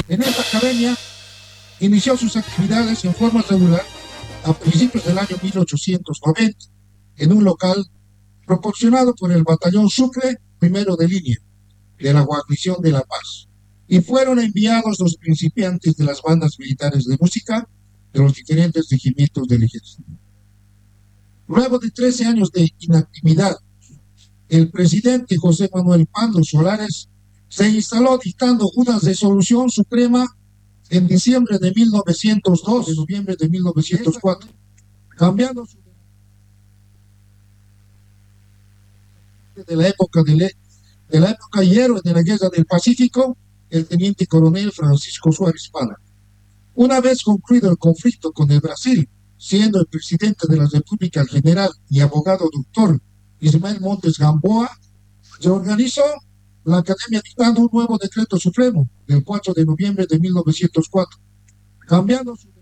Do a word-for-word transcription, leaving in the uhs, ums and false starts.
En esta academia inició sus actividades en forma regular a principios del año mil ochocientos noventa, en un local proporcionado por el Batallón Sucre, primero de línea, de la Guarnición de La Paz. Y fueron enviados los principiantes de las bandas militares de música de los diferentes regimientos del ejército. Luego de trece años de inactividad, el presidente José Manuel Pando Solares se instaló dictando una resolución suprema en diciembre de mil novecientos dos, en noviembre de mil novecientos cuatro, cambiando su de la época de, le, de la época y héroe de la Guerra del Pacífico, el teniente coronel Francisco Suárez Pala. Una vez concluido el conflicto con el Brasil, siendo el presidente de la República el general y abogado doctor Ismael Montes Gamboa, se organizó la Academia dictando un nuevo decreto supremo del cuatro de noviembre de mil novecientos cuatro, cambiando su